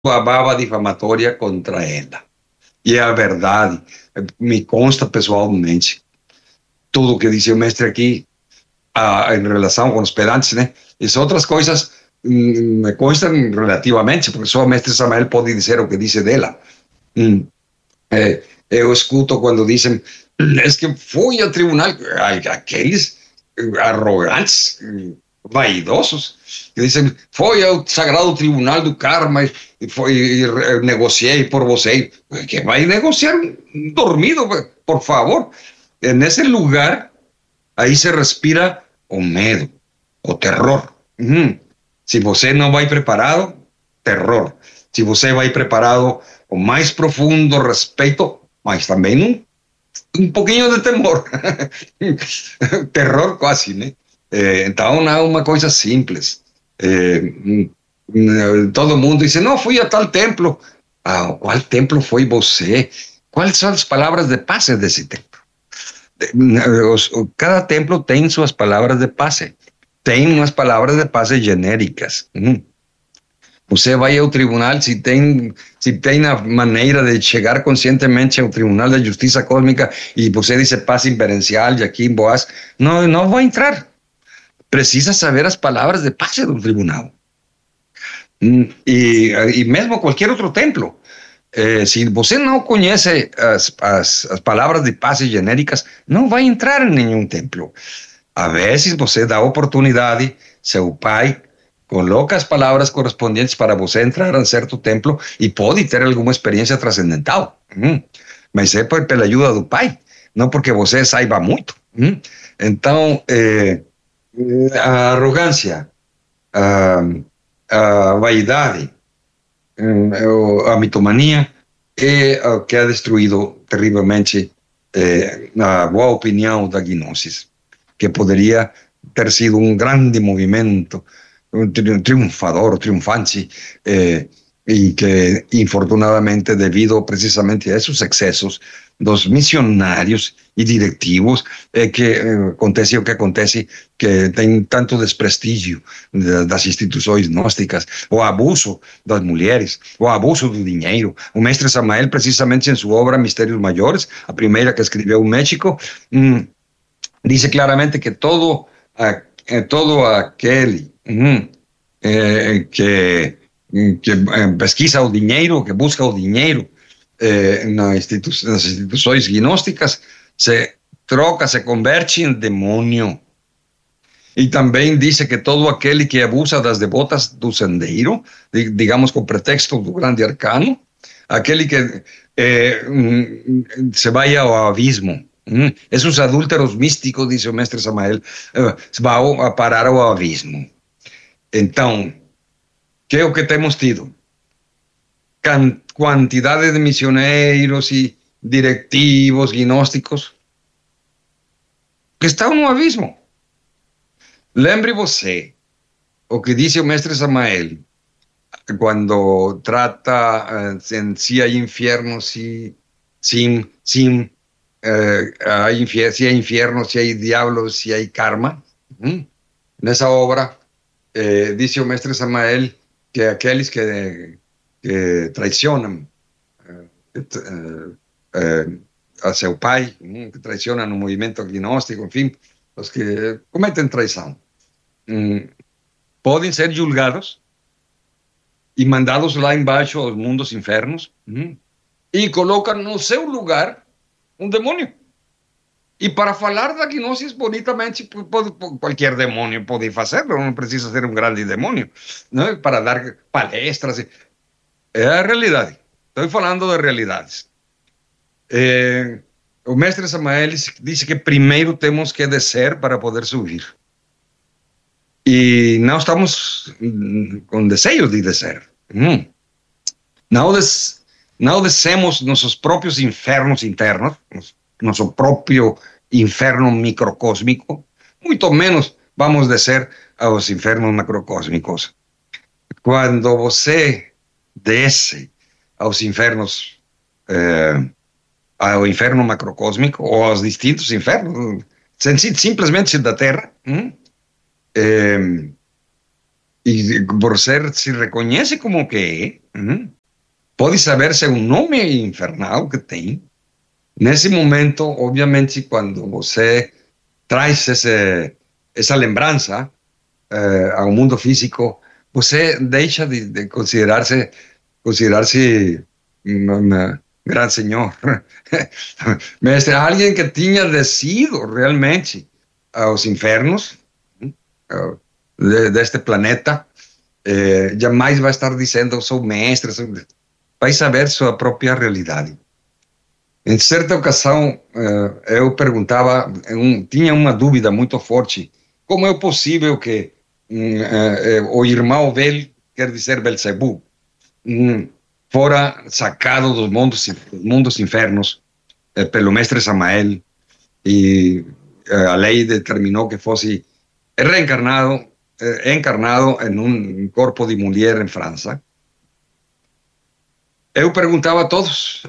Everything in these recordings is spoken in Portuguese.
a baba difamatória contra ela. E é a verdade, me consta pessoalmente. Tudo que disse o mestre aqui em relação com os pedantes, né? As outras coisas me constam relativamente, porque só o mestre Samael pode dizer o que disse dela. Eu escuto quando dizem es que fui ao tribunal, aqueles arrogantes, vaidosos, que dizem foi ao sagrado tribunal do karma e negociei por você. Que vai negociar dormido, por favor? Nesse lugar, aí se respira o medo, o terror. Se você não vai preparado, terror. Se você vai preparado com mais profundo respeito, mas também um pouquinho de temor. Terror quase, né? Então não é uma coisa simples. Todo mundo diz, não, fui a tal templo. Qual templo foi você? Quais são as palavras de paz desse templo? Cada templo tem suas palavras de paz. Tem umas palavras de paz genéricas. Você vai ao tribunal, se tem a maneira de chegar conscientemente ao Tribunal da Justiça Cósmica e você diz paz imperencial e aqui em Boas, não vai entrar. Precisa saber as palavras de paz do tribunal. E mesmo qualquer outro templo. Se você não conhece as palavras de paz genéricas, não vai entrar em nenhum templo. A vezes você dá oportunidade, seu pai coloca as palavras correspondentes para você entrar em certo templo e pode ter alguma experiência transcendental. Mas é pela ajuda do pai, não porque você saiba muito. Então, a arrogância, a vaidade, a mitomania é o que ha destruído terrivelmente a boa opinião da gnosis, que poderia ter sido um grande movimento, un triunfador, triunfante, y que infortunadamente debido precisamente a esos excesos dos missionários e directivos que acontece o que acontece, que tem tanto desprestígio das instituições gnósticas, o abuso das mulheres, o abuso do dinheiro. O mestre Samael, precisamente em sua obra Mistérios Maiores, a primeira que escreveu em México, dice claramente que todo aquele que pesquisa o dinheiro, que busca o dinheiro nas instituições gnósticas, se converte em demônio. E também diz que todo aquele que abusa das devotas do sendeiro, digamos com pretexto do grande arcano, aquele que se vai ao abismo. Esos adúlteros místicos, dice o mestre Samael, vão a parar ao abismo. Então, que é o que temos tido? Quantidade de missioneiros e directivos gnósticos que estão no abismo. Lembre você o que disse o mestre Samael quando trata se há inferno, se há inferno, se há diablo, se há karma. Nessa obra disse o mestre Samael que aqueles que traicionam a seu pai, que traicionam o movimento gnóstico, enfim, os que cometem traição, podem ser julgados e mandados lá embaixo aos mundos infernos, e colocam no seu lugar um demônio. E para falar da gnosis bonitamente, qualquer demônio pode fazer, não precisa ser um grande demônio, não? Para dar palestras. É a realidade. Estou falando de realidades. O mestre Samael disse que primeiro temos que descer para poder subir. E não estamos com desejo de descer. Não descemos nossos próprios infernos internos, nosso próprio inferno microcósmico, muito menos vamos descer aos infernos macrocósmicos. Quando você desce aos infernos, ao inferno macrocósmico, ou aos distintos infernos, simplesmente da Terra, e por ser, se reconhece como que é, pode saber se é um nome infernal que tem. Nesse momento, obviamente, quando você traz essa lembrança ao mundo físico, você deixa de considerar-se um grande senhor, mestre, alguém que tinha descido realmente aos infernos deste planeta, jamais vai estar dizendo sou mestre, vai saber sua própria realidade. Em certa ocasião, eu perguntava, tinha uma dúvida muito forte, como é possível que o irmão Bel, quer dizer Belzebu, fora sacado dos mundos infernos pelo mestre Samael, e a lei determinou que fosse encarnado em um corpo de mulher em França. Eu perguntava a todos,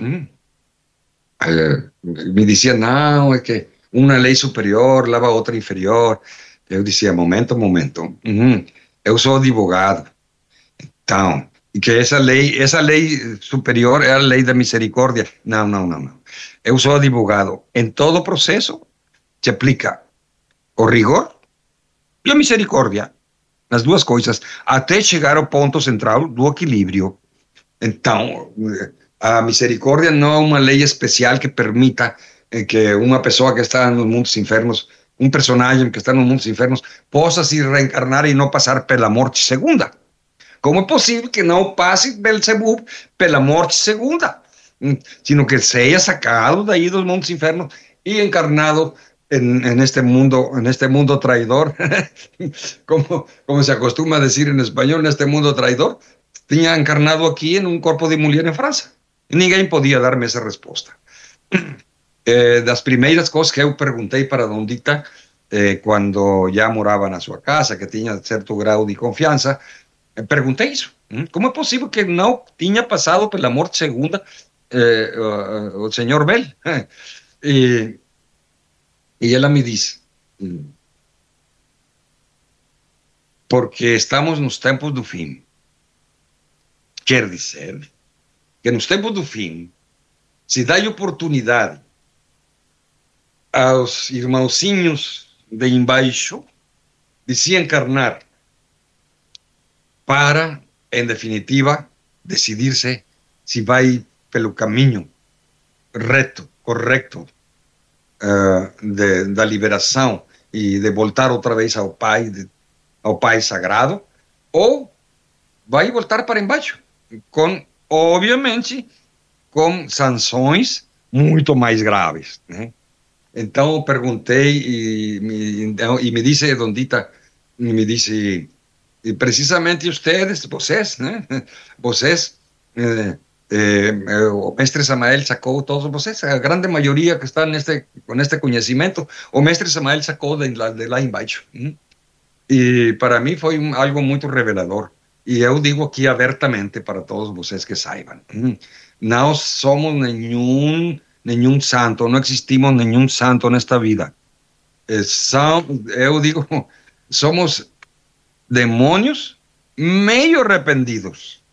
me diziam, não, é que uma lei superior leva a outra inferior. Eu dizia, momento, eu sou advogado, então, e que essa lei superior é a lei da misericórdia. Não. Eu sou advogado. Em todo processo se aplica o rigor e a misericórdia, as duas coisas, até chegar ao ponto central do equilíbrio. Então, a misericórdia não é uma lei especial que permita que uma pessoa que está nos mundos infernos, um personagem que está nos mundos infernos, possa se reencarnar e não passar pela morte segunda. Como é possível que não passe Belzebub pela morte segunda, sino que seja sacado daí dos mundos infernos e encarnado neste mundo traidor, como se acostuma a decir en español, neste mundo traidor, tinha encarnado aqui em um corpo de mulher em França. E ninguém podia dar-me essa resposta. Das primeiras coisas que eu perguntei para Don Dita, quando já morava na sua casa, que tinha certo grau de confiança, perguntei isso. Como é possível que não tinha passado pela morte segunda o senhor Bell? E ela me disse, porque estamos nos tempos do fim. Quer dizer que nos tempos do fim se dá oportunidade aos irmãozinhos de embaixo de se encarnar para, em definitiva, decidir-se se vai pelo caminho reto, correto, da liberação e de voltar outra vez ao Pai sagrado, ou vai voltar para embaixo, obviamente, com sanções muito mais graves, né? Então eu perguntei e me disse Don Dita, me disse, e precisamente vocês, né? Vocês, o mestre Samael sacou todos vocês, a grande maioria que está com este conhecimento, o mestre Samael sacou de lá embaixo. E para mim foi algo muito revelador. E eu digo aqui abertamente para todos vocês que saibam, não somos nenhum santo, não existimos nenhum santo nesta vida. Eu digo, somos demônios meio arrependidos.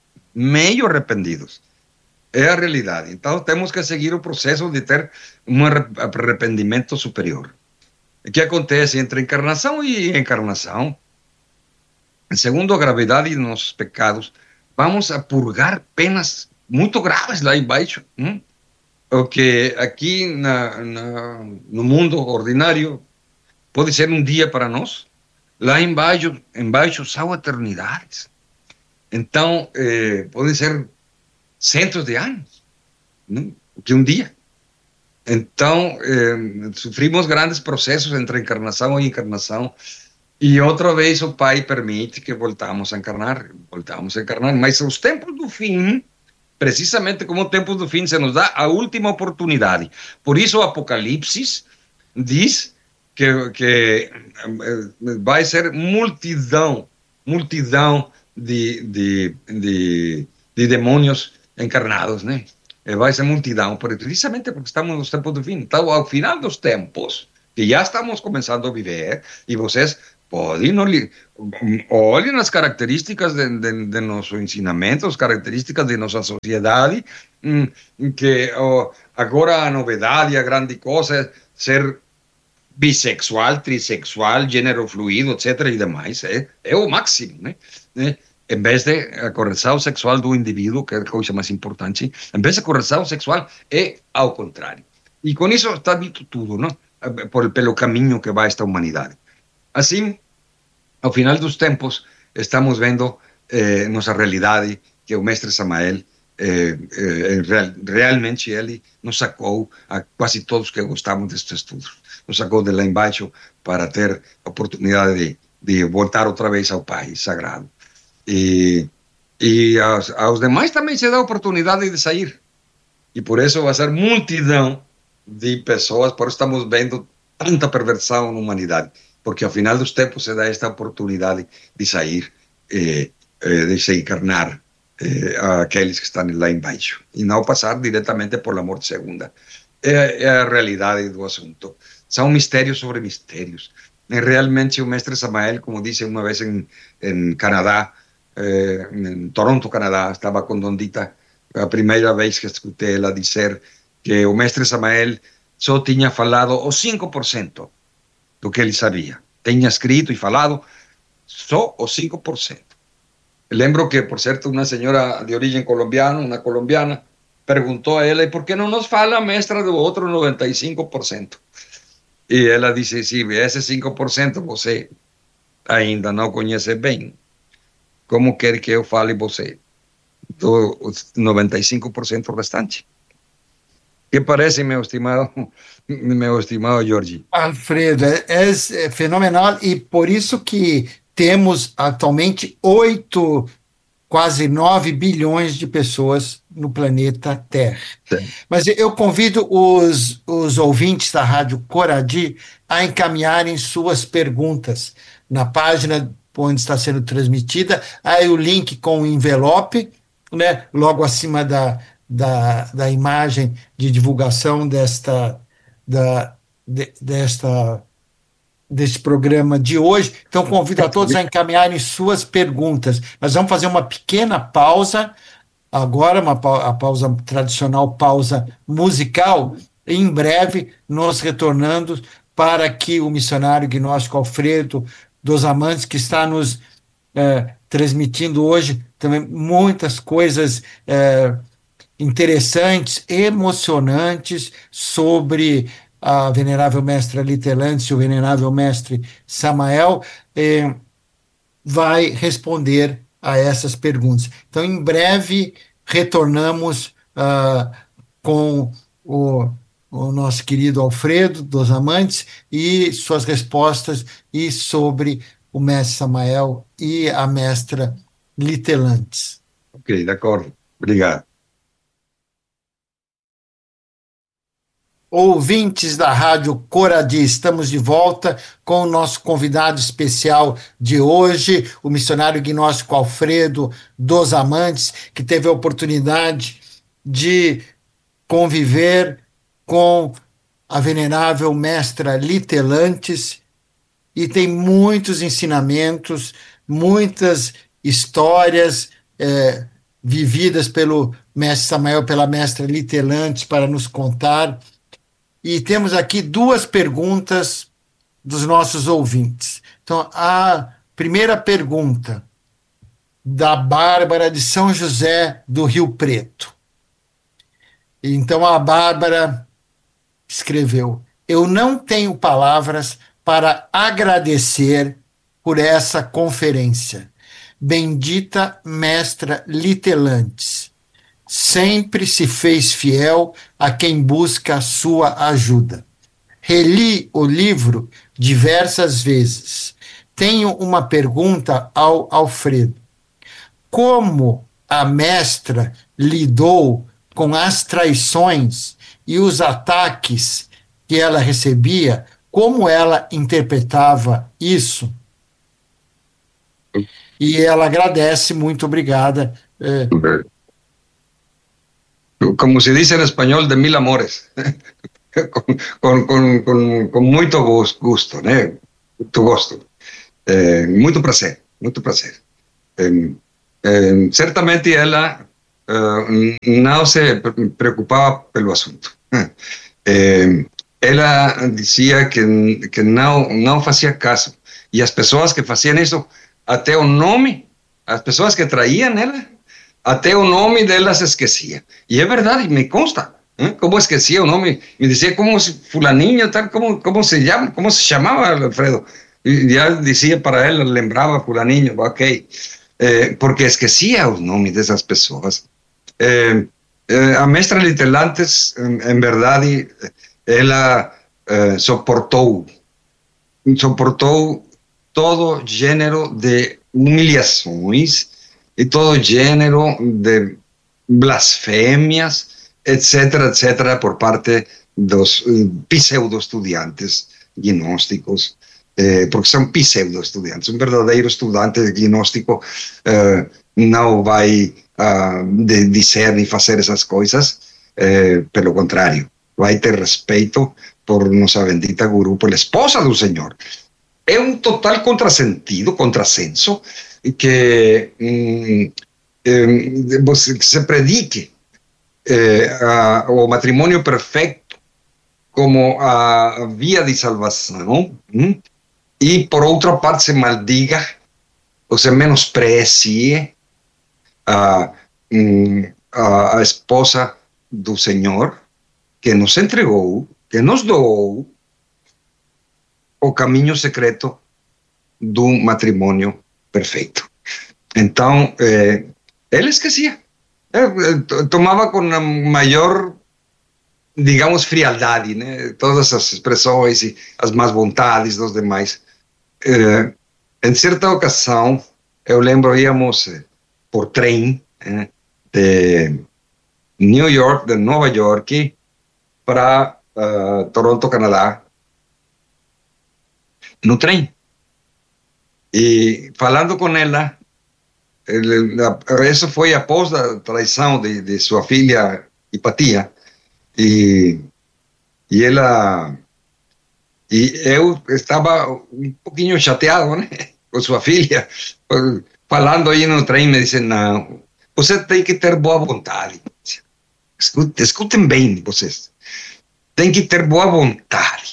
É a realidade. Então temos que seguir o processo de ter um arrependimento superior. O que acontece entre encarnação e encarnação? Segundo a gravidade dos nossos pecados, vamos a purgar penas muito graves lá embaixo. O que aqui no mundo ordinário pode ser um dia para nós, lá embaixo são eternidades. Então, podem ser centos de anos, que um dia. Então, sofrimos grandes processos entre encarnação e encarnação, e outra vez o Pai permite que voltamos a encarnar, mas os tempos do fim, precisamente como os tempos do fim, se nos dá a última oportunidade. Por isso o Apocalipse diz que vai ser multidão de demônios encarnados, né? Vai ser multidão, precisamente porque estamos nos tempos do fim. Então, ao final dos tempos, que já estamos começando a viver, e vocês pode. Não olhem as características de nosso ensinamento, as características de nossa sociedade, que agora a novidade, a grande coisa é ser bissexual, trissexual, gênero fluido, etc. e demais. É o máximo, né? Em vez de a correção sexual do indivíduo, que é a coisa mais importante, em vez de a correção sexual, é ao contrário. E com isso está dito tudo, não? Pelo caminho que vai esta humanidade. Assim, ao final dos tempos, estamos vendo nossa realidade, que o mestre Samael, realmente ele nos sacou a quase todos que gostamos destes estudos. Nos sacou de lá embaixo para ter a oportunidade de voltar outra vez ao Pai Sagrado. E aos demais também se dá a oportunidade de sair. E por isso vai ser multidão de pessoas, por isso estamos vendo tanta perversão na humanidade, porque ao final dos tempos se dá esta oportunidade de sair, de se encarnar aqueles que estão lá embaixo, e não passar diretamente por a morte segunda. É a realidade do assunto. São mistérios sobre mistérios. Realmente o mestre Samael, como disse uma vez em Canadá, em Toronto, Canadá, estava com Dondita, a primeira vez que escutei ela dizer que o mestre Samael só tinha falado os 5% do que ele sabia. Tinha escrito e falado só os 5%. Lembro que, por certo, uma senhora de origem colombiana, uma colombiana, perguntou a ela, e por que não nos fala, mestra, do outro 95%? E ela disse, sim, esse 5% você ainda não conhece bem. Como quer que eu fale você do 95% restante? Que parece, meu estimado Jorge? Alfredo, é fenomenal, e por isso que temos atualmente quase 9 bilhões de pessoas no planeta Terra. Sim. Mas eu convido os ouvintes da Rádio Coradi a encaminharem suas perguntas na página onde está sendo transmitida, aí o link com o envelope, né, logo acima da imagem de divulgação deste programa de hoje. Então, convido a todos a encaminharem suas perguntas. Nós vamos fazer uma pequena pausa, agora, a pausa tradicional, pausa musical, e em breve nós retornando para que o missionário gnóstico Alfredo dos Amantes, que está nos transmitindo hoje também muitas coisas interessantes, emocionantes sobre a venerável mestra Litelândia e o venerável mestre Samael, vai responder a essas perguntas. Então, em breve, retornamos com o nosso querido Alfredo dos Amantes e suas respostas e sobre o mestre Samael e a mestra Litelantes. Ok, de acordo. Obrigado. Ouvintes da Rádio Coradi, estamos de volta com o nosso convidado especial de hoje, o missionário gnóstico Alfredo dos Amantes, que teve a oportunidade de conviver com a venerável mestra Litelantes e tem muitos ensinamentos, muitas histórias vividas pelo mestre Samael, pela mestra Litelantes para nos contar. E temos aqui duas perguntas dos nossos ouvintes. Então, a primeira pergunta, da Bárbara de São José do Rio Preto. Então, a Bárbara escreveu: eu não tenho palavras para agradecer por essa conferência. Bendita mestra Litelantes, sempre se fez fiel a quem busca a sua ajuda. Reli o livro diversas vezes. Tenho uma pergunta ao Alfredo. Como a mestra lidou com as traições e os ataques que ela recebia? Como ela interpretava isso? E ela agradece, muito obrigada. Como se diz em espanhol, de mil amores. com muito gosto, né? Muito gosto. Muito prazer, muito prazer. Certamente ela não se preocupava pelo assunto. Ela dizia que não fazia caso. E as pessoas que faziam isso, até o nome, as pessoas que traíam ela, até o nome delas esquecia. E é verdade, me consta. Como esquecia o nome, me dizia como fulaninho, tal, como se llama, como se chamava, Alfredo. E já dizia para ela, lembrava fulaninho, ok. Porque esquecia os nomes dessas pessoas. A mestra Litelantes, em verdade, ela suportou todo gênero de humilhações e todo gênero de blasfémias, etc., por parte dos pseudo-estudiantes gnósticos, porque são pseudo-estudiantes. Um verdadeiro estudante gnóstico não vai dizer nem fazer essas coisas, pelo contrário, vai ter respeito por nossa bendita guru, por esposa do Senhor. É um total contrassenso que se predique o matrimônio perfeito como a via de salvação, e por outra parte se maldiga ou se menosprecie a esposa do Senhor, que nos entregou, que nos doou o caminho secreto do matrimônio perfeito. Então, ele esquecia. Tomava com a maior, digamos, frialdade, né, todas as expressões e as más vontades dos demais. Em certa ocasião, eu lembro, íamos por trem, de New York, de Nova York, para Toronto, Canadá, no trem. E falando com ela, isso foi após a traição de sua filha Hipatia, e eu estava um pouquinho chateado, né, com sua filha, falando aí no trem. Me disse: não, você tem que ter boa vontade. Escutem bem, vocês. Tem que ter boa vontade.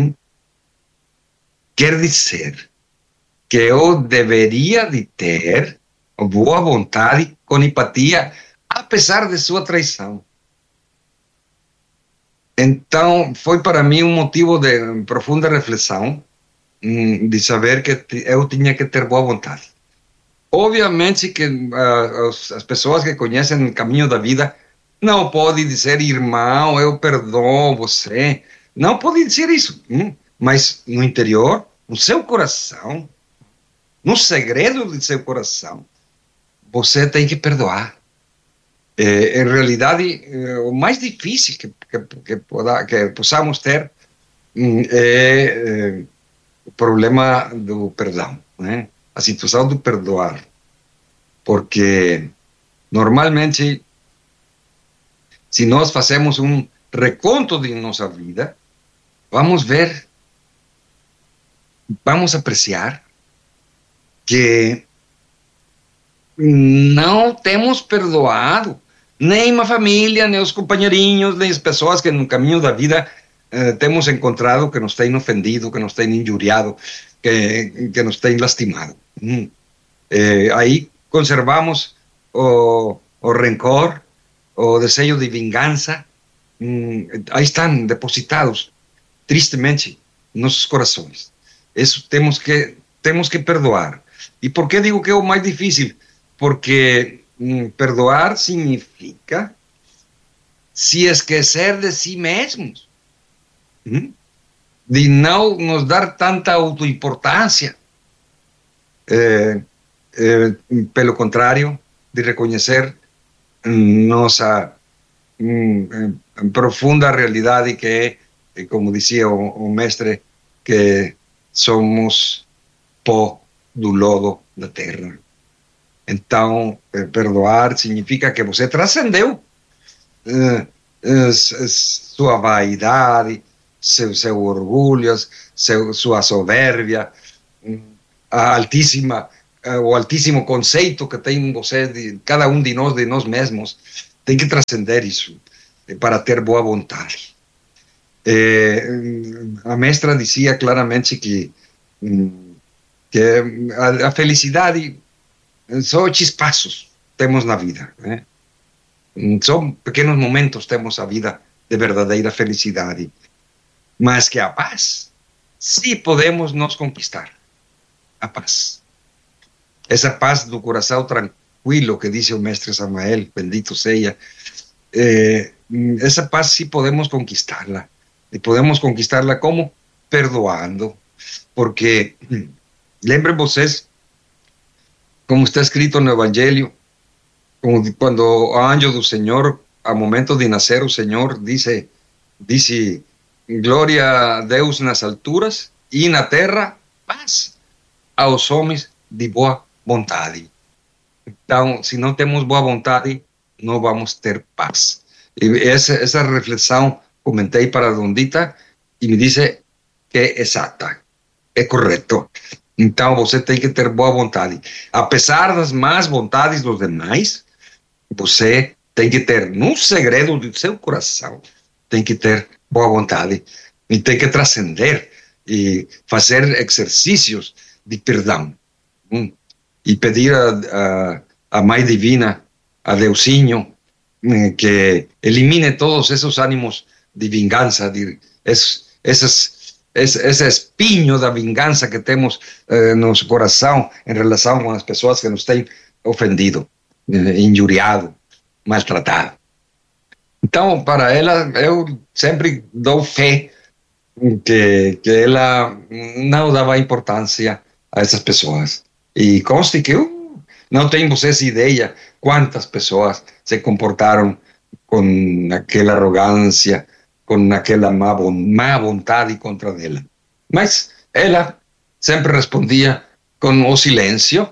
Quer dizer que eu deveria de ter boa vontade com Hipatia, apesar de sua traição. Então, foi para mim um motivo de profunda reflexão, de saber que eu tinha que ter boa vontade. Obviamente que as pessoas que conhecem o caminho da vida não podem dizer: irmão, eu perdoo você. Não podem dizer isso. Mas no interior, no seu coração, no segredo do seu coração, você tem que perdoar. Em realidade, o mais difícil que possamos ter é o problema do perdão, né? A situação do perdoar. Porque, normalmente, se nós fazemos um reconto de nossa vida, vamos ver, vamos apreciar que não temos perdoado nem a família, nem os companheirinhos, nem as pessoas que no caminho da vida temos encontrado, que nos têm ofendido, que nos têm injuriado, que nos têm lastimado. Aí conservamos o rencor, o desejo de vingança. Aí estão depositados, tristemente, em nossos corações. Isso temos que perdoar. E por que digo que é o mais difícil? Porque perdoar significa se esquecer de si mesmos, de não nos dar tanta autoimportância, pelo contrário, de reconhecer nossa profunda realidade, que é, como dizia o mestre, que somos pó do lodo da terra. Então, perdoar significa que você transcendeu sua vaidade, seu orgulho, sua soberbia, a altíssima, o altíssimo conceito que tem você, de cada um de nós mesmos, tem que transcender isso para ter boa vontade. A mestra dizia claramente que a felicidade só chispazos temos na vida, né? São pequenos momentos temos a vida de verdadeira felicidade, mas que a paz, sim podemos nos conquistar, a paz. Essa paz do coração tranquilo que diz o mestre Samael, bendito seja, essa paz sim podemos conquistá-la. E podemos conquistá-la como? Perdoando. Porque, lembrem vocês, como está escrito no Evangelho, quando o anjo do Senhor, ao momento de nascer, o Senhor disse glória a Deus nas alturas e na terra, paz aos homens de boa vontade. Então, se não temos boa vontade, não vamos ter paz. E essa reflexão comentei para a Dondita e me disse que é exata, é correto. Então, você tem que ter boa vontade. Apesar das más vontades dos demais, você tem que ter, no segredo do seu coração, tem que ter boa vontade e tem que transcender e fazer exercícios de perdão. E pedir a Mãe Divina, a Deusinho, que elimine todos esses ânimos de vingança, esse espinho da vingança que temos no nosso coração em relação com as pessoas que nos têm ofendido, injuriado, maltratado. Então, para ela, eu sempre dou fé que ela não dava importância a essas pessoas. E conste que não tem vocês ideia quantas pessoas se comportaram com aquela arrogância, com aquela má vontade contra ela. Mas ela sempre respondia com o silêncio,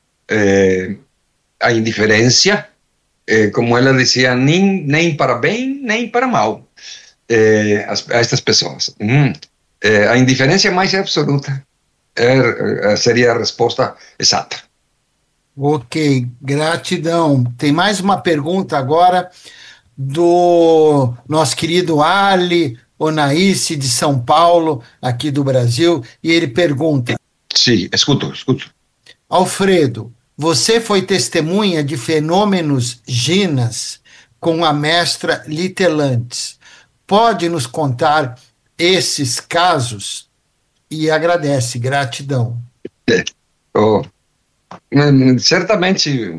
a indiferença, como ela dizia, nem para bem, nem para mal, a estas pessoas. A indiferença mais absoluta seria a resposta exata. Ok, gratidão. Tem mais uma pergunta agora do nosso querido Ali Onaíce, de São Paulo, aqui do Brasil, e ele pergunta... Sim, escuto. Alfredo, você foi testemunha de fenômenos ginas com a mestra Litelantes. Pode nos contar esses casos? E agradece, gratidão. Certamente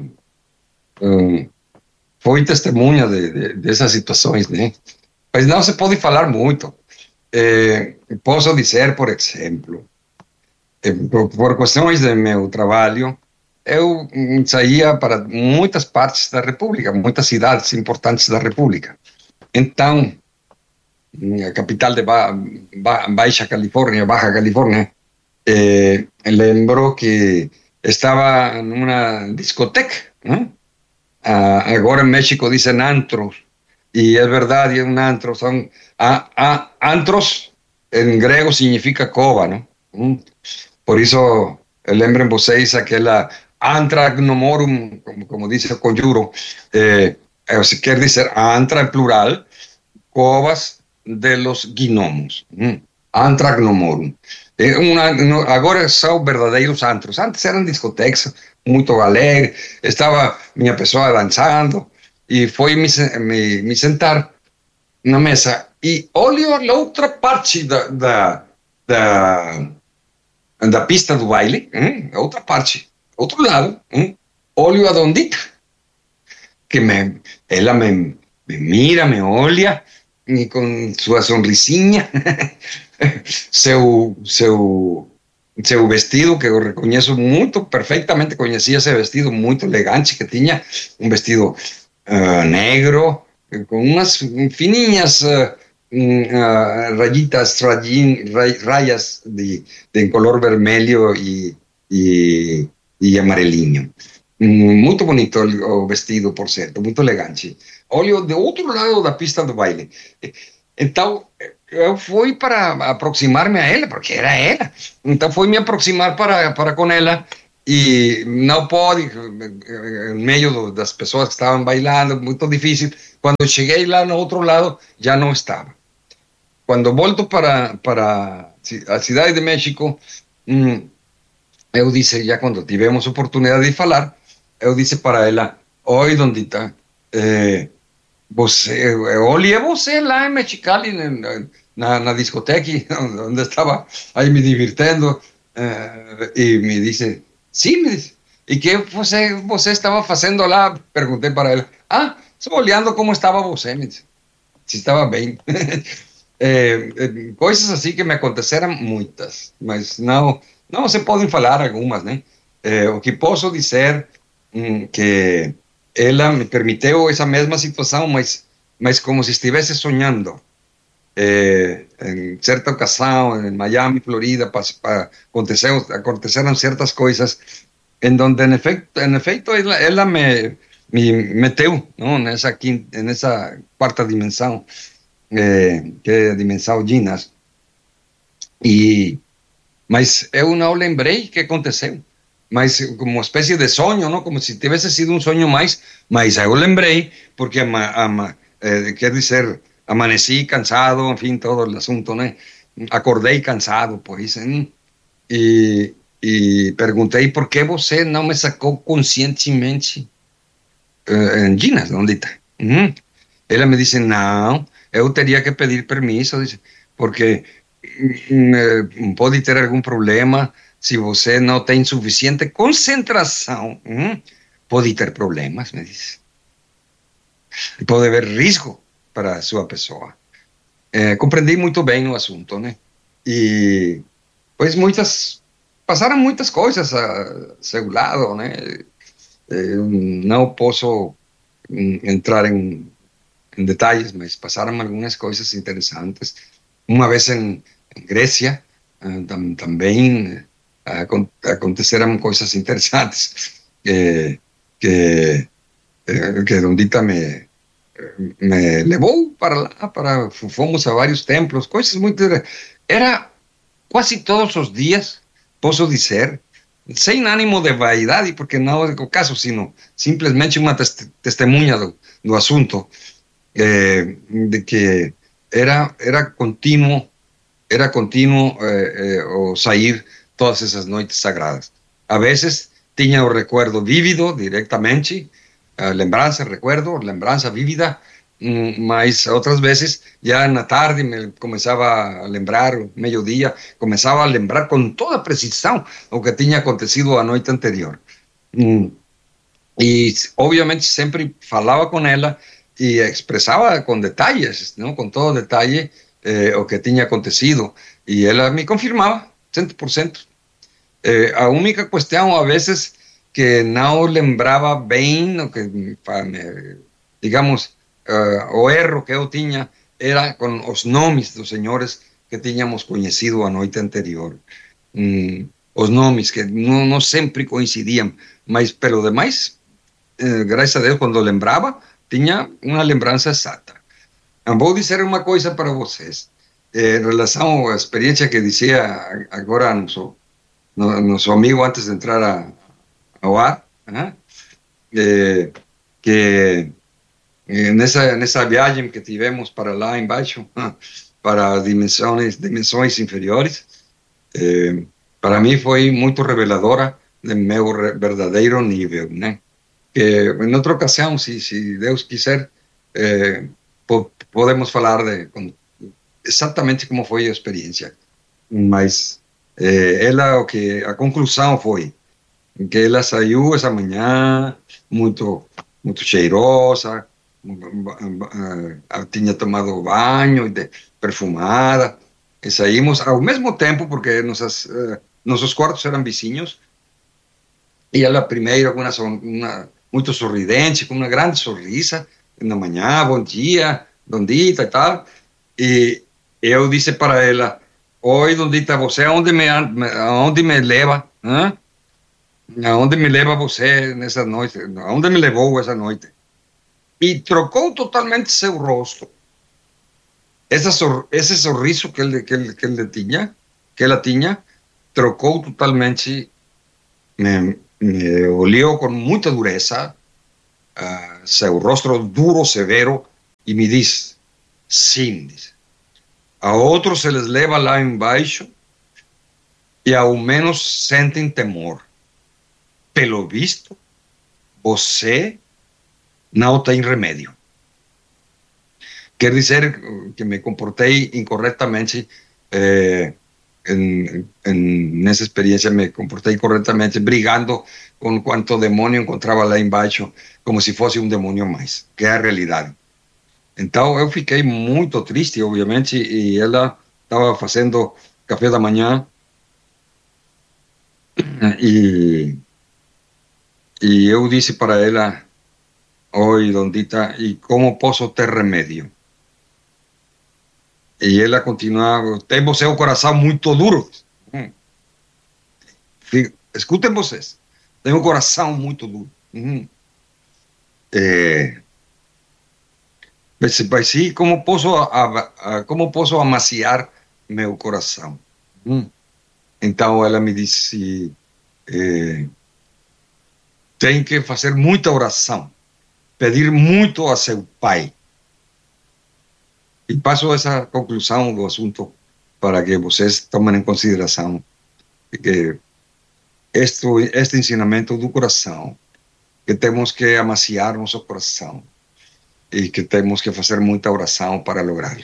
foi testemunha dessas situações, né? Mas não se pode falar muito. Posso dizer, por exemplo, por questões de meu trabalho, eu saía para muitas partes da República, muitas cidades importantes da República. Então, a capital de Baixa Califórnia, lembro que estava numa discoteca, né? Agora em México dizem antros, e é verdade, um antro, são antros, em grego significa cova, não? Por isso, lembrem vocês aquela antragnomorum, como diz o conjuro, quer dizer antra em plural, covas de los gnomos, antragnomorum. Agora são verdadeiros antros. Antes eram discotecas, muito alegre, estava minha pessoa dançando, e foi me sentar na mesa, e olho a outra parte da pista do baile, outra parte, outro lado, olho a Dondita, que ela me mira, me olha, e com sua sonrisinha, seu vestido, que eu reconheço muito, perfeitamente conhecia esse vestido muito elegante que tinha, um vestido negro, com umas fininhas rayas de color vermelho e amarelinho. Muito bonito o vestido, por certo, muito elegante. Olho do outro lado da pista do baile. Então, eu fui para aproximar-me a ela, porque era ela. Então, fui me aproximar para com ela e não pode, em meio das pessoas que estavam bailando, muito difícil. Quando cheguei lá no outro lado, já não estava. Quando volto para a cidade de México, eu disse, já quando tivemos oportunidade de falar, eu disse para ela, oi, Dondita, eu olhei você lá em Mexicali, na discoteca, onde estava aí me divertindo, e me disse, sim, me disse, e que você estava fazendo lá? Perguntei para ela, só olhando como estava você, me disse, se estava bem. Coisas assim que me aconteceram muitas, mas não se podem falar algumas, né? O que posso dizer que ela me permitiu essa mesma situação, mas como se estivesse sonhando. Em certa ocasião, em Miami, Florida, aconteceram certas coisas em donde, en efecto ela me meteu, não, nessa quarta dimensão, que é a dimensão Ginas. Mas eu não lembrei o que aconteceu. Mas como uma espécie de sonho, não? Como se tivesse sido um sonho mais. Mas eu lembrei, porque, quer dizer, amaneci cansado, enfim, todo o assunto, né? Acordei cansado, pois. E perguntei por que você não me sacou conscientemente em Ginas, onde está? Ela me disse, não, eu teria que pedir permisso, disse, porque pode ter algum problema se você não tem suficiente concentração. Pode ter problemas, me disse. Pode haver risco para a sua pessoa. Compreendi muito bem o assunto, né? E, pois, passaram muitas coisas a seu lado, né? Não posso entrar em detalles, mas passaram algumas coisas interessantes. Uma vez em Grecia, também aconteceram coisas interessantes que Dondita me levou para lá, fomos a vários templos, coisas muito... Era quase todos os dias, posso dizer, sem ânimo de vaidade, porque não é o caso, sino simplesmente uma testemunha do assunto, de que era contínuo o sair todas essas noites sagradas. A vezes tinha o recuerdo vívido diretamente, lembrança vívida, mas outras vezes, já na tarde, me começava a lembrar, meio-dia, começava a lembrar com toda precisão o que tinha acontecido a noite anterior. E, obviamente, sempre falava com ela e expressava com detalles, não? Com todo detalhe, o que tinha acontecido. E ela me confirmava, 100%. A única questão, a vezes, que não lembrava bem, o que, digamos, o erro que eu tinha era com os nomes dos senhores que tínhamos conhecido a noite anterior. Os nomes que não sempre coincidiam, mas pelo demais, graças a Deus, quando lembrava, tinha uma lembrança exata. Vou dizer uma coisa para vocês, em relação à experiência que dizia agora nosso amigo antes de entrar ao ar, que nessa viagem que tivemos para lá embaixo, para dimensões inferiores, para mim foi muito reveladora do meu verdadeiro nível, né? Que em outra ocasião, se Deus quiser, podemos falar exatamente como foi a experiência. Mas a conclusão foi que ela saiu essa manhã muito cheirosa, tinha tomado banho, perfumada, e saímos ao mesmo tempo, porque nossos quartos eram vizinhos, e ela primeiro muito sorridente, com uma grande sorrisa, na manhã, bom dia, Dondita e tal, e eu disse para ela, oi, Dondita, você aonde me leva? Aonde me leva você nessa noite? Aonde me levou essa noite? E trocou totalmente seu rosto. esse sorriso que ela tinha, trocou totalmente, me olhou com muita dureza, seu rosto duro, severo, e me diz, sim, diz, a outros se les leva lá embaixo e ao menos sentem temor. Pelo visto, você não tem remédio. Quer dizer que me comportei incorretamente, nessa experiência me comportei corretamente, brigando com quanto demônio encontrava lá embaixo, como se fosse um demônio mais, que é a realidade. Então eu fiquei muito triste, obviamente, e ela estava fazendo café da manhã e eu disse para ela, oi, Dondita, e como posso ter remédio? E ela continuava, tem você um coração muito duro. Escutem vocês, tem um coração muito duro. Mas sim, como posso amaciar meu coração? Então ela me disse, tem que fazer muita oração, pedir muito a seu pai. E passo essa conclusão do assunto para que vocês tomem em consideração que este ensinamento do coração, que temos que amaciar nosso coração e que temos que fazer muita oração para lográ-lo.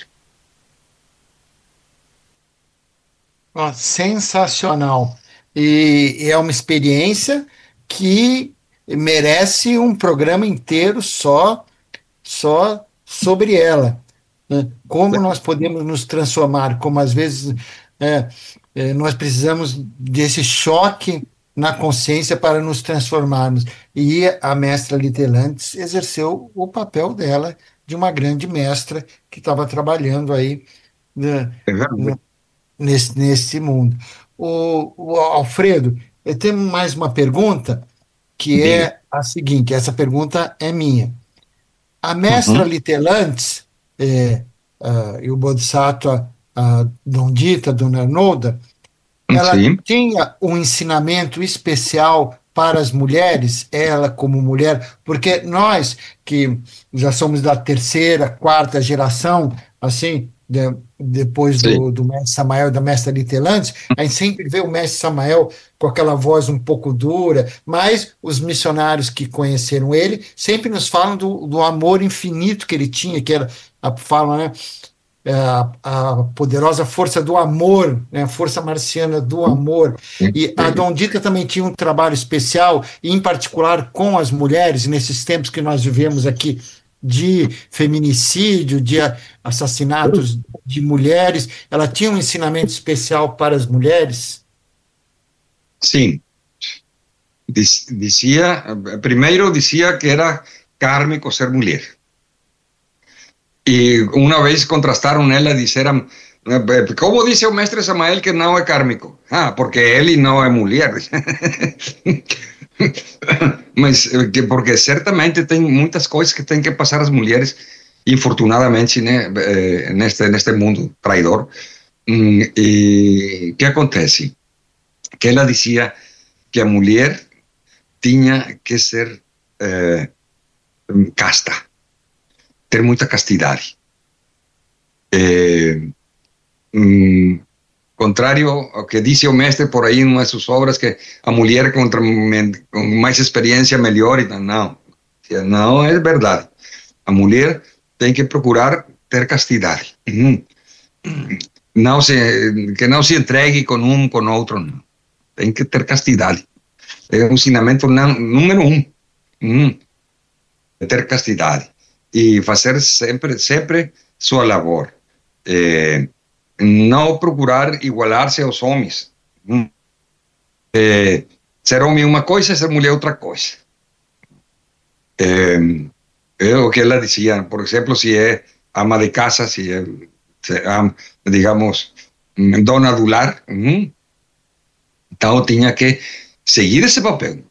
Sensacional. E é uma experiência que merece um programa inteiro só sobre ela, né? Como nós podemos nos transformar, como às vezes nós precisamos desse choque na consciência para nos transformarmos. E a mestra Litelantes exerceu o papel dela de uma grande mestra que estava trabalhando aí, né, nesse mundo. O Alfredo, eu tenho mais uma pergunta, que Diga. é a seguinte, essa pergunta é minha. A mestra Litelantes e o Bodhisattva, a Dondita, Dona Arnolda, ela Sim. tinha um ensinamento especial para as mulheres, ela como mulher, porque nós que já somos da terceira, quarta geração, assim, depois do mestre Samael e da mestra Litelantes, a gente sempre vê o mestre Samael com aquela voz um pouco dura, mas os missionários que conheceram ele sempre nos falam do amor infinito que ele tinha, que era, falam, né? A poderosa força do amor, né, a força marciana do amor. E a Dondita também tinha um trabalho especial, em particular com as mulheres, nesses tempos que nós vivemos aqui de feminicídio, de assassinatos de mulheres. Ela tinha um ensinamento especial para as mulheres? Sim. Primeiro dizia que era kármico ser mulher. E uma vez contrastaram ela e disseram, como disse o mestre Samael que não é kármico? Porque ele não é mulher. Mas porque certamente tem muitas coisas que tem que passar as mulheres, infortunadamente, né, neste mundo traidor. E o que acontece? Que ela dizia que a mulher tinha que ser casta, ter muita castidade. Contrário ao que disse o mestre por aí em uma de suas obras, que a mulher com mais experiência melhor, e não é verdade. A mulher tem que procurar ter castidade. Que não se entregue com um, com outro, não. Tem que ter castidade. É um ensinamento número 1. Ter castidade. E fazer sempre sua labor. Não procurar igualar-se aos homens. Ser homem é uma coisa, ser mulher é outra coisa. É o que ela dizia, por exemplo, se é ama de casa, se é digamos, dona do lar, então tinha que seguir esse papel.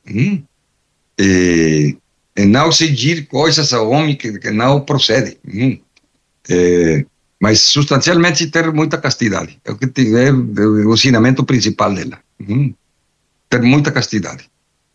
E não seguir coisas ao homem que não procede. mas substancialmente ter muita castidade. É o ensinamento principal dela. Ter muita castidade.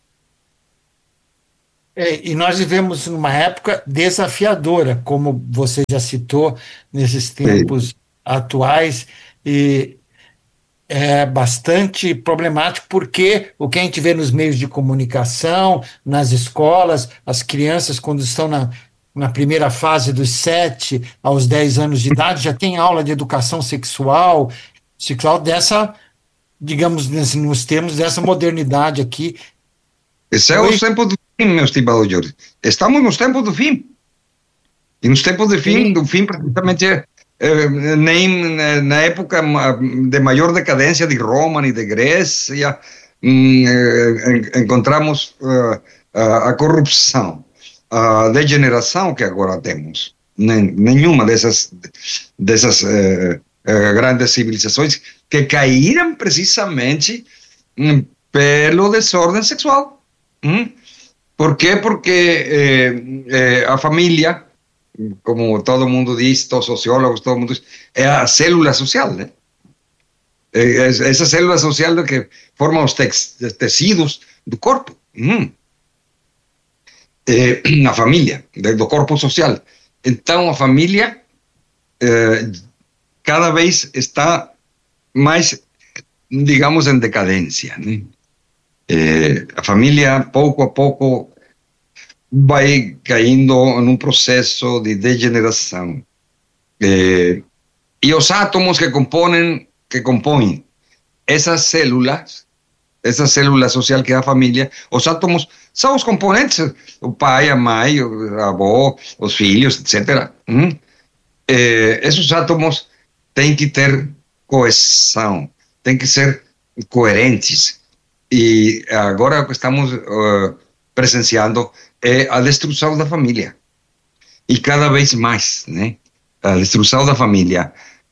E nós vivemos numa época desafiadora, como você já citou, nesses tempos atuais, e é bastante problemático, porque o que a gente vê nos meios de comunicação, nas escolas, as crianças, quando estão na primeira fase, dos 7 aos 10 anos de idade, já tem aula de educação sexual dessa, digamos, nos termos dessa modernidade aqui. Esse é o tempo do fim, meu estimado Jorge. Estamos nos tempos do fim. E nos tempos do fim praticamente nem na época de maior decadência de Roma e de Grécia encontramos a corrupção, a degeneração que agora temos. Nenhuma dessas grandes civilizações que caíram precisamente pelo desordem sexual. ¿Por qué? Porque a família, como todo mundo diz, todos sociólogos, todo mundo diz, é a célula social, né? Essa célula social que forma os tecidos do corpo. A família, do corpo social. Então, a família cada vez está mais, digamos, em decadência, né? A família, pouco a pouco, vai caindo num processo de degeneração. E os átomos que compõem essas células social que é a família, os átomos são os componentes, o pai, a mãe, o avô, os filhos, etc. Esses átomos têm que ter coesão, têm que ser coerentes. E agora o que estamos presenciando é a destruição da família. E cada vez mais, né? A destruição da família.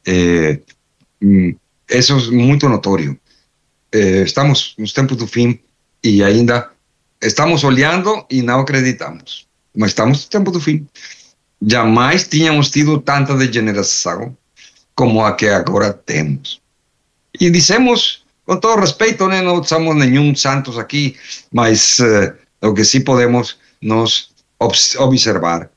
Isso é muito notório. Estamos nos tempos do fim e ainda estamos olhando e não acreditamos. Mas estamos nos tempos do fim. Jamais tínhamos tido tanta degeneração como a que agora temos. E dizemos, com todo respeito, né, não somos nenhum santos aqui, mas o que sim podemos nos observar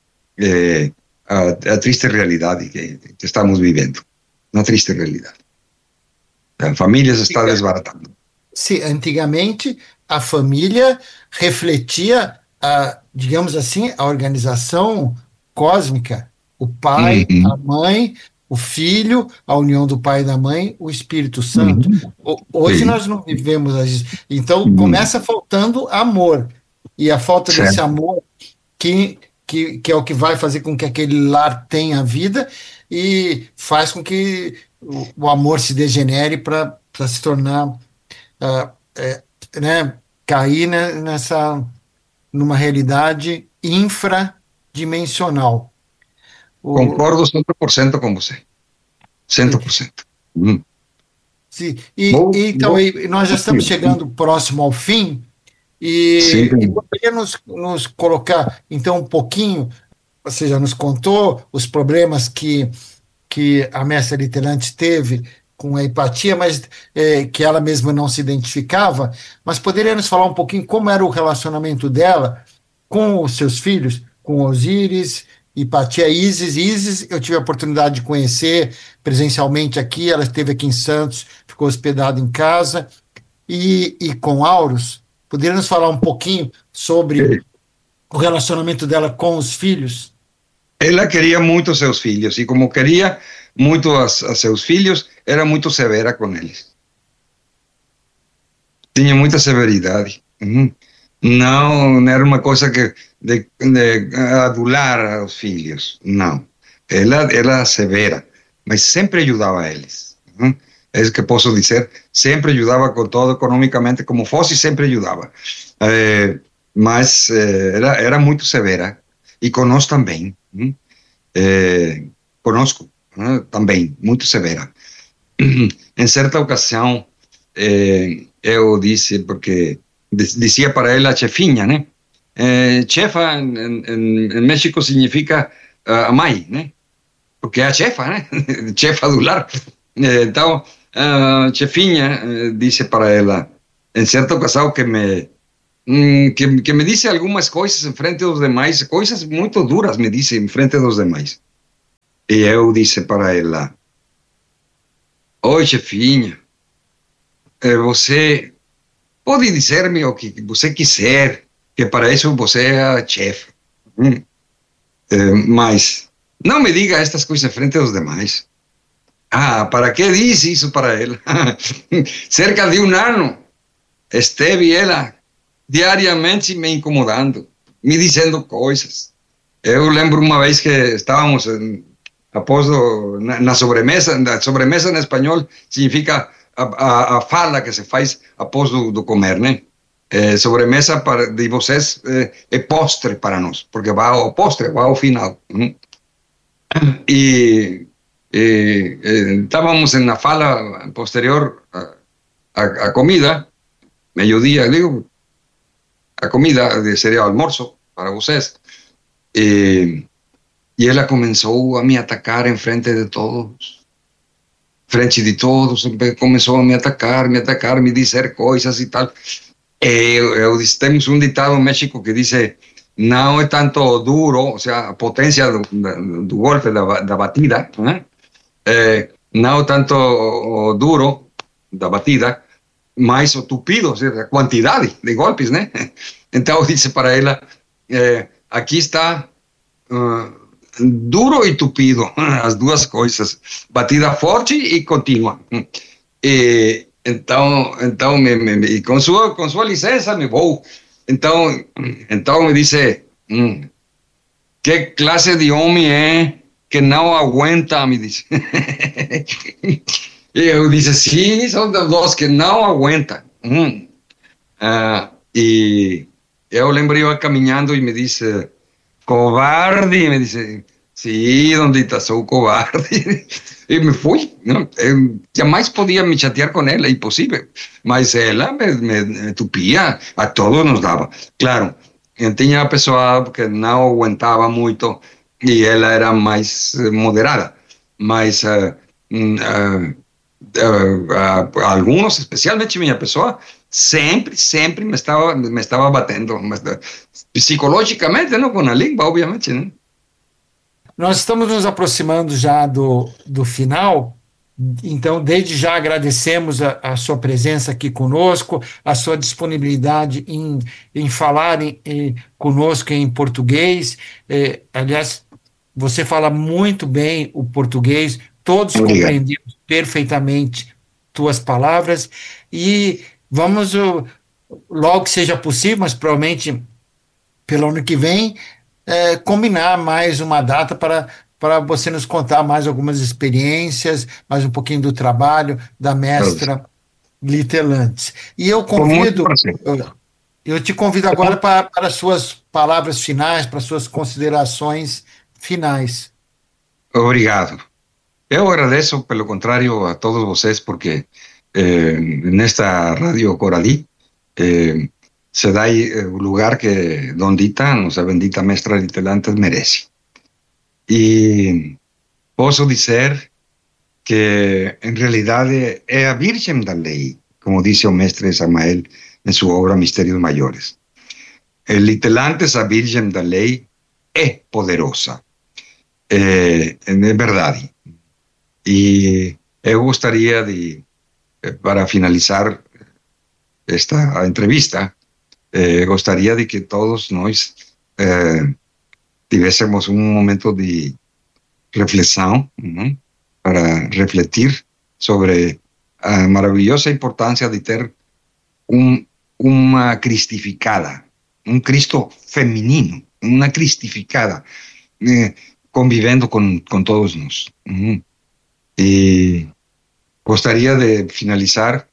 a triste realidade que estamos vivendo. Uma triste realidade. A família se está desbaratando. Sim, antigamente a família refletia, digamos assim, a organização cósmica. O pai, a mãe, o filho, a união do pai e da mãe, o Espírito Santo. Hoje nós não vivemos isso. Então começa faltando amor. E a falta desse amor que é o que vai fazer com que aquele lar tenha vida e faz com que o amor se degenere para se tornar, cair numa realidade infradimensional. Concordo 100% com você. 100%. Sim. Então, nós já estamos chegando próximo ao fim, e poderia nos colocar, então, um pouquinho, você já nos contou os problemas que a mestra Litelante teve com a empatia, mas que ela mesma não se identificava, mas poderia nos falar um pouquinho como era o relacionamento dela com os seus filhos, com Osíris, Hipatia, Ísis. Ísis eu tive a oportunidade de conhecer presencialmente aqui, ela esteve aqui em Santos, ficou hospedada em casa, e com Auros. Poderia nos falar um pouquinho sobre o relacionamento dela com os filhos? Ela queria muito seus filhos, e como queria muito a seus filhos, era muito severa com eles. Tinha muita severidade. Não era uma coisa de adular os filhos, não. Ela era severa, mas sempre ajudava eles. É isso que posso dizer, sempre ajudava com todo, economicamente, como fosse, sempre ajudava. Mas era muito severa, e conosco também. Conosco também, muito severa. Em certa ocasião, eu disse, porque dizia para ela chefinha, né? Chefa em México significa a mãe, né? porque é a chefa, né? Chefa do lar. Então, a chefinha disse para ela, em certa ocasião, que me disse algumas coisas em frente dos demais, coisas muito duras me disse em frente dos demais. E eu disse para ela, oi, chefinha, você pode dizer-me o que você quiser, que para isso você é a chefe. Mas não me diga estas coisas em frente dos demais. Ah, para que disse isso para ela? Cerca de um ano esteve ela diariamente me incomodando, me dizendo coisas. Eu lembro uma vez que estávamos na sobremesa. Na sobremesa em espanhol significa a fala que se faz após do comer, né? Sobremesa de vocês é postre para nós, porque vai ao postre, vai ao final. E estávamos na fala posterior a comida, meio-dia, digo, a comida seria o almoço para vocês. E ela começou a me atacar em frente de todos. Começou a me atacar, me dizer coisas e tal. Eu disse, temos um ditado no México que diz, não é tanto duro, ou seja, a potência do golpe, da batida, né? Não é tanto duro da batida, mas o tupido, ou seja, a quantidade de golpes, né? Então eu disse para ela, aqui está duro e tupido, as duas coisas, batida forte e contínua. Então com sua licença me vou. Então me disse, que classe de homem é que não aguenta, me disse. E eu disse, sim, são dos que não aguentam. E eu lembrei eu caminhando e me disse, covarde, me disse, sim, Dondita, sou covarde. E me fui, não? Eu jamais podia me chatear com ela, impossível. Mas ela me tupia, a todos nos dava. Claro, tinha a pessoa que não aguentava muito e ela era mais moderada. Mas alguns, especialmente minha pessoa, sempre me estava batendo, psicologicamente, não com a língua, obviamente, né? Nós estamos nos aproximando já do final, então, desde já agradecemos a sua presença aqui conosco, a sua disponibilidade em falar conosco em português. Aliás, você fala muito bem o português, todos compreendemos perfeitamente tuas palavras, e vamos, logo que seja possível, mas provavelmente pelo ano que vem, combinar mais uma data para você nos contar mais algumas experiências, mais um pouquinho do trabalho da mestra Litelantes. E eu te convido agora para as suas palavras finais, para as suas considerações finais. Obrigado. Eu agradeço, pelo contrário, a todos vocês, porque nesta Rádio Coralí se dá o lugar que Dondita, nossa bendita mestra Litelantes, merece. E posso dizer que, em realidade, é a Virgem da Lei, como disse o mestre Samael em sua obra Mistérios Maiores. Litelantes, a Virgem da Lei, é poderosa. É verdade. E eu gostaria de, para finalizar esta entrevista, gostaria de que todos nós tivéssemos um momento de reflexão, para refletir sobre a maravilhosa importância de ter uma cristificada, um Cristo feminino, uma cristificada, convivendo com todos nós. E gostaria de finalizar,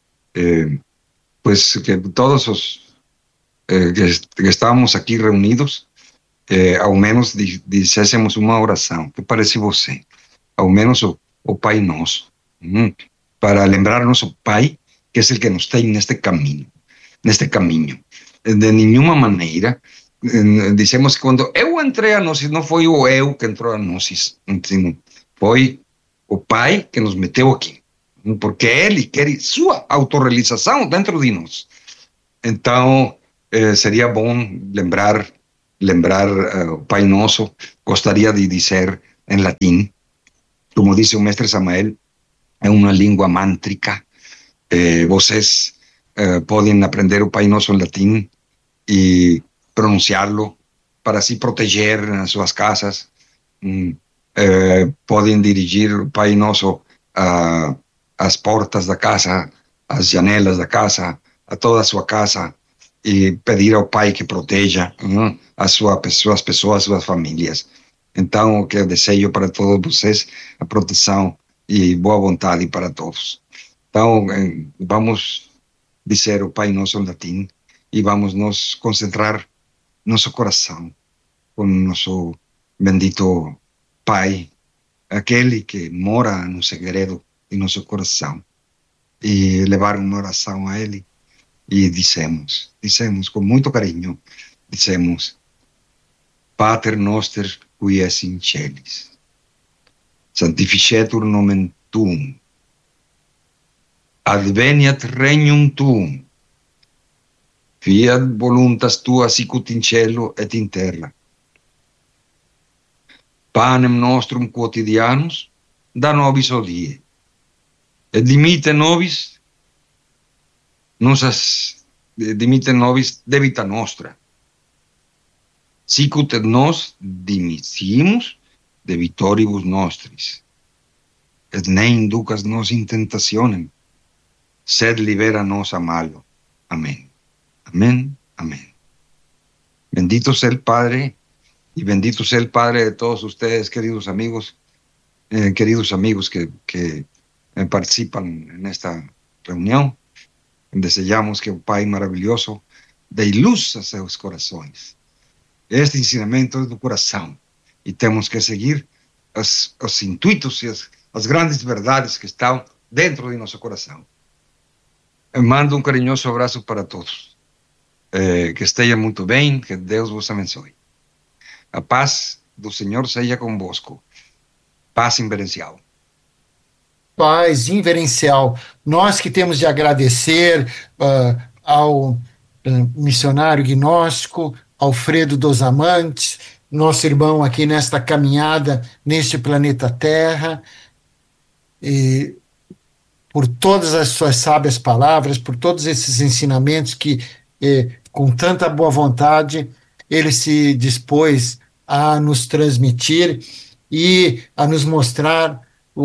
pues que todos os que estávamos aqui reunidos, ao menos disséssemos uma oração. Que parece você? Ao menos o Pai Nosso, para lembrar-nos o Pai, que é o que nos tem neste caminho. De nenhuma maneira dizemos que quando eu entrei a Gnosis, não foi o eu que entrou a Gnosis, foi o Pai que nos meteu aqui, porque Ele quer sua autorrealização dentro de nós. Então, seria bom lembrar o Pai Nosso. Gostaria de dizer em latim, como disse o mestre Samael, é uma língua mântrica. Vocês podem aprender o Pai Nosso em latim e pronunciá-lo para se proteger nas suas casas. Podem dirigir o Pai Nosso às portas da casa, às janelas da casa, a toda a sua casa, e pedir ao Pai que proteja as suas pessoas, suas famílias. Então, o que eu desejo para todos vocês, a proteção e boa vontade para todos. Então, vamos dizer o Pai Nosso em latim e vamos nos concentrar nosso coração com nosso bendito Pai, aquele que mora no segredo de nosso coração, e levar uma oração a Ele. E dizemos com muito carinho, Pater noster qui es in celis, sanctificetur nomen tuum, adveniat regnum tuum, fiat voluntas tua sicut in cielo et in terra. Panem nostrum quotidianus da nobis hodie, et dimitte nobis debita nostra, sicut et nos dimittimus debitoribus nostris, et ne inducas nos in tentationem, sed libera nos a malo. Amén. Amén. Amén. Bendito sea el Padre, y bendito sea el Padre de todos ustedes, queridos amigos que participan en esta reunión. Desejamos que o Pai maravilhoso dê luz a seus corações. Este ensinamento é do coração, e temos que seguir os intuitos e as grandes verdades que estão dentro de nosso coração. Eu mando um carinhoso abraço para todos. Que estejam muito bem, que Deus vos abençoe. A paz do Senhor seja convosco. Paz inverencial. Paz inverencial. Nós que temos de agradecer ao missionário gnóstico Alfredo dos Amantes, nosso irmão aqui nesta caminhada neste planeta Terra, e por todas as suas sábias palavras, por todos esses ensinamentos que, com tanta boa vontade, ele se dispôs a nos transmitir e a nos mostrar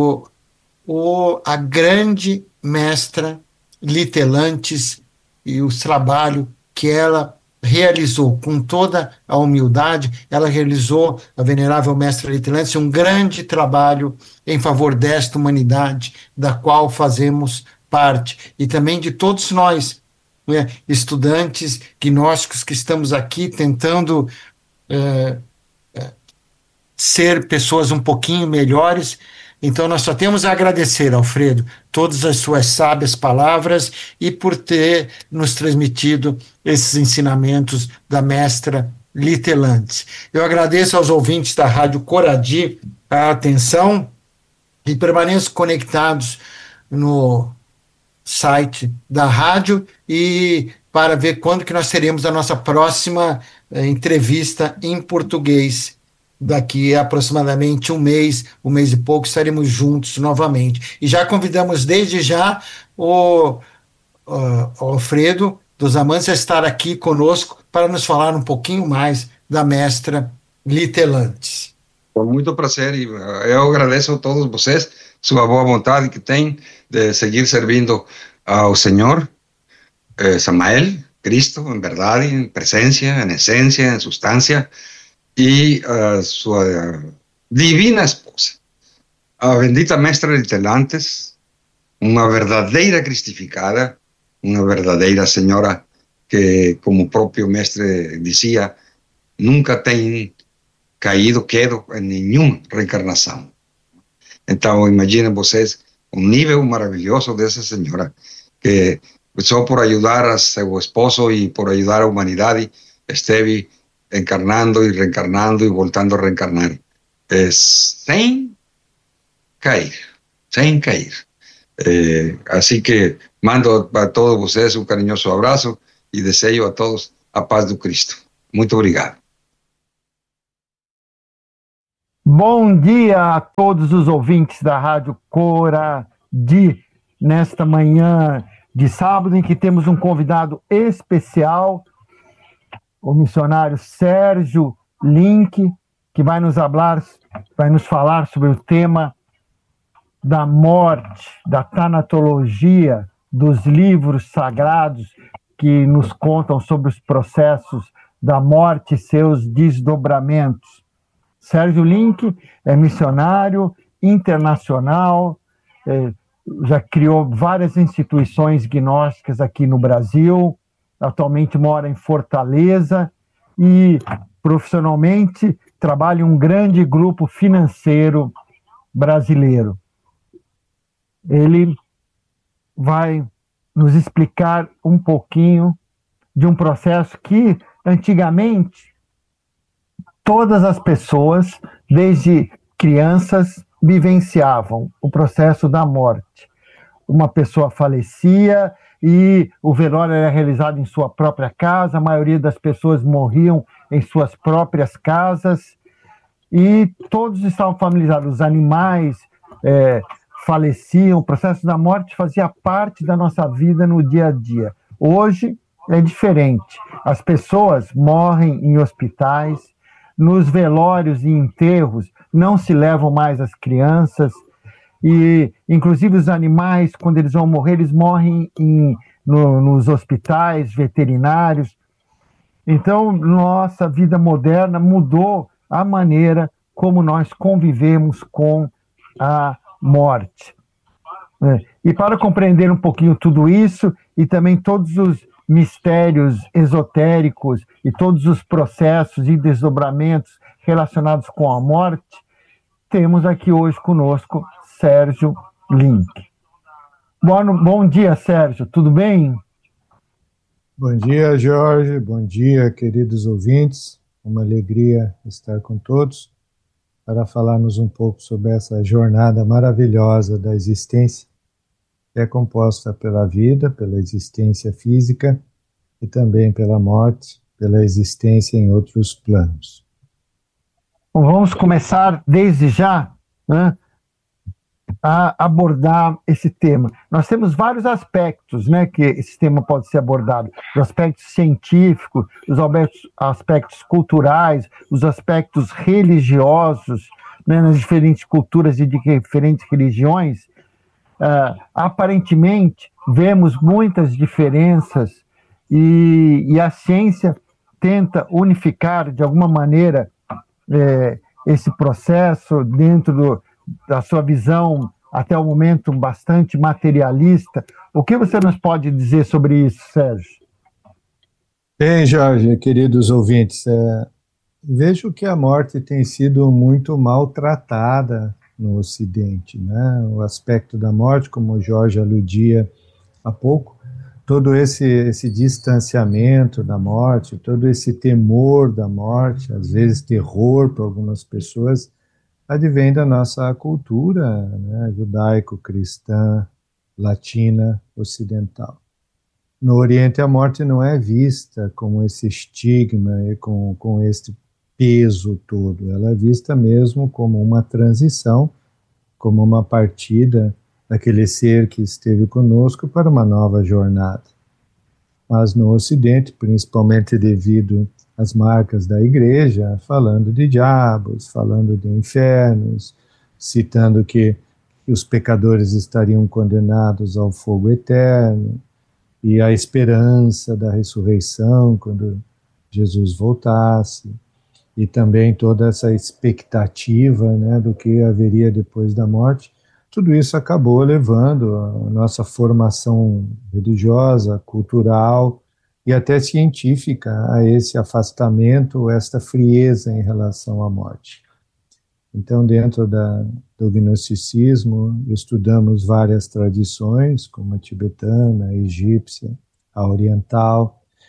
a grande mestra Litelantes e o trabalho que ela realizou com toda a humildade. Ela realizou, a venerável mestra Litelantes, um grande trabalho em favor desta humanidade, da qual fazemos parte, e também de todos nós, estudantes gnósticos que estamos aqui tentando ser pessoas um pouquinho melhores. Então, nós só temos a agradecer, Alfredo, todas as suas sábias palavras e por ter nos transmitido esses ensinamentos da mestra Litelantes. Eu agradeço aos ouvintes da Rádio Coradi a atenção e permaneçam conectados no site da rádio e para ver quando que nós teremos a nossa próxima entrevista em português. Daqui a aproximadamente um mês e pouco, estaremos juntos novamente. E já convidamos desde já o Alfredo dos Amantes a estar aqui conosco para nos falar um pouquinho mais da mestra Litelantes. Com muito prazer, e eu agradeço a todos vocês, sua boa vontade que tem de seguir servindo ao Senhor, Samael, Cristo, em verdade, em presença, em essência, em substância, e a sua divina esposa, a bendita mestra Litelantes, uma verdadeira cristificada, uma verdadeira senhora que, como o próprio mestre dizia, nunca tem caído em nenhuma reencarnação. Então, imaginem vocês o nível maravilhoso dessa senhora, que só por ajudar a seu esposo e por ajudar a humanidade esteve encarnando e reencarnando e voltando a reencarnar, sem cair, sem cair. Assim que mando a todos vocês um carinhoso abraço e desejo a todos a paz do Cristo. Muito obrigado. Bom dia a todos os ouvintes da Rádio Cora nesta manhã de sábado, em que temos um convidado especial, o missionário Sérgio Link, que vai nos falar sobre o tema da morte, da tanatologia, dos livros sagrados que nos contam sobre os processos da morte e seus desdobramentos. Sérgio Link é missionário internacional, já criou várias instituições gnósticas aqui no Brasil, atualmente mora em Fortaleza e, profissionalmente, trabalha em um grande grupo financeiro brasileiro. Ele vai nos explicar um pouquinho de um processo que, antigamente, todas as pessoas, desde crianças, vivenciavam o processo da morte. Uma pessoa falecia e o velório era realizado em sua própria casa, a maioria das pessoas morriam em suas próprias casas e todos estavam familiarizados. Os animais faleciam, o processo da morte fazia parte da nossa vida no dia a dia. Hoje é diferente. As pessoas morrem em hospitais, nos velórios e enterros não se levam mais as crianças, e inclusive os animais, quando eles vão morrer, eles morrem nos hospitais veterinários. Então, nossa vida moderna mudou a maneira como nós convivemos com a morte. E para compreender um pouquinho tudo isso, e também todos os mistérios esotéricos e todos os processos e desdobramentos relacionados com a morte, temos aqui hoje conosco Sérgio Link. Bom dia, Sérgio, tudo bem? Bom dia, Jorge, bom dia, queridos ouvintes. Uma alegria estar com todos para falarmos um pouco sobre essa jornada maravilhosa da existência, que é composta pela vida, pela existência física e também pela morte, pela existência em outros planos. Bom, vamos começar desde já, né, a abordar esse tema. Nós temos vários aspectos, né, que esse tema pode ser abordado. Os aspectos científicos, os aspectos culturais, os aspectos religiosos, né, nas diferentes culturas e de diferentes religiões. Aparentemente, vemos muitas diferenças e a ciência tenta unificar, de alguma maneira, esse processo dentro da sua visão, até o momento, bastante materialista. O que você nos pode dizer sobre isso, Sérgio? Bem, Jorge, queridos ouvintes, vejo que a morte tem sido muito maltratada no Ocidente, né? O aspecto da morte, como o Jorge aludia há pouco, todo esse distanciamento da morte, todo esse temor da morte, às vezes terror para algumas pessoas, advém da nossa cultura, né, judaico-cristã, latina, ocidental. No Oriente, a morte não é vista como esse estigma e com este peso todo. Ela é vista mesmo como uma transição, como uma partida daquele ser que esteve conosco para uma nova jornada. Mas no Ocidente, principalmente devido às marcas da igreja, falando de diabos, falando de infernos, citando que os pecadores estariam condenados ao fogo eterno, e a esperança da ressurreição quando Jesus voltasse, e também toda essa expectativa, né, do que haveria depois da morte, tudo isso acabou levando a nossa formação religiosa, cultural e até científica a esse afastamento, esta frieza em relação à morte. Então, dentro do gnosticismo, estudamos várias tradições, como a tibetana, a egípcia, a oriental,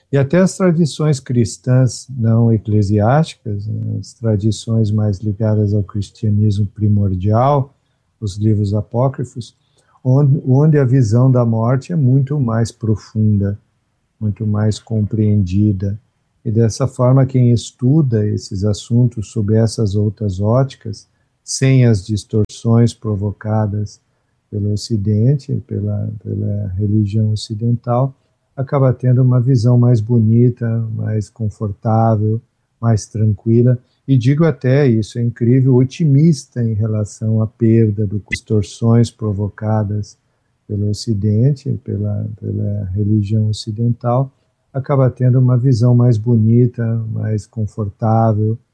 E até as tradições cristãs não eclesiásticas, né, as tradições mais ligadas ao cristianismo primordial, os livros apócrifos, onde a visão da morte é muito mais profunda, muito mais compreendida. E dessa forma, quem estuda esses assuntos sob essas outras óticas, sem as distorções provocadas pelo Ocidente, pela religião ocidental, acaba tendo uma visão mais bonita, mais confortável, mais tranquila, e digo até, isso é incrível, otimista em relação à perda de distorções provocadas pelo Ocidente, pela religião ocidental, acaba tendo uma visão mais bonita, mais confortável,